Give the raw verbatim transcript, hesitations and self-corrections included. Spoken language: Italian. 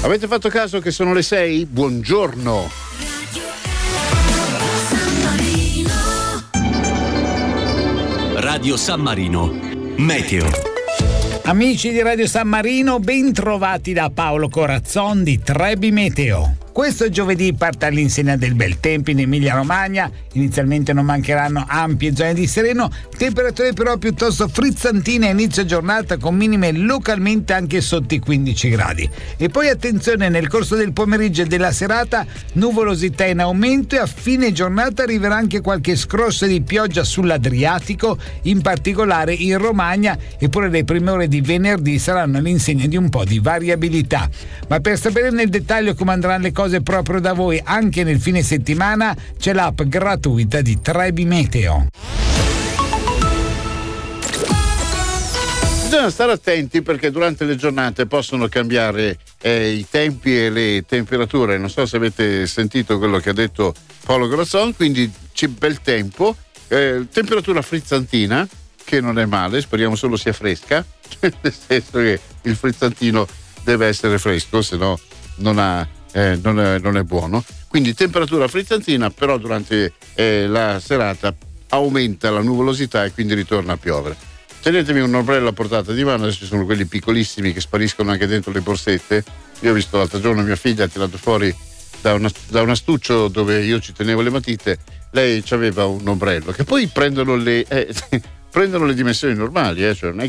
Avete fatto caso che sono le sei? Buongiorno. Radio San Marino, Meteo. Amici di Radio San Marino, ben trovati da Paolo Corazzon di Trebi Meteo. Questo giovedì parte all'insegna del bel tempo in Emilia Romagna. Inizialmente non mancheranno ampie zone di sereno, temperature però piuttosto frizzantine a inizio giornata, con minime localmente anche sotto i quindici gradi. E poi attenzione, nel corso del pomeriggio e della serata nuvolosità in aumento, e a fine giornata arriverà anche qualche scrosso di pioggia sull'Adriatico, in particolare in Romagna, eppure le prime ore di venerdì saranno all'insegna di un po' di variabilità. Ma per sapere nel dettaglio come andranno le cose proprio da voi anche nel fine settimana, c'è l'app gratuita di Trebi Meteo. Bisogna stare attenti perché durante le giornate possono cambiare eh, i tempi e le temperature. Non so se avete sentito quello che ha detto Paolo Corazzon, quindi c'è bel tempo, eh, temperatura frizzantina, che non è male, speriamo solo sia fresca, nel senso che il frizzantino deve essere fresco, se no non ha Eh, non, è, non è buono. Quindi temperatura frizzantina, però durante eh, la serata aumenta la nuvolosità e quindi ritorna a piovere. Tenetemi un ombrello a portata di mano. Adesso ci sono quelli piccolissimi che spariscono anche dentro le borsette. Io ho visto l'altro giorno mia figlia ha tirato fuori da, una, da un astuccio dove io ci tenevo le matite, lei aveva un ombrello che poi prendono le eh, prendono le dimensioni normali, eh, cioè non è